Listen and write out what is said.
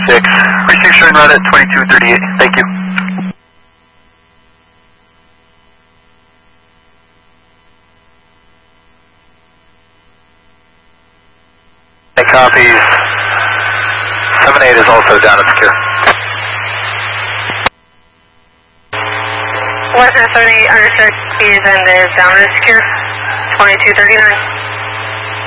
Receive showing route at 2238. Thank you. Copies. 7-8 is also down and secure. Western 78 understood, is and is down and secure. 2239.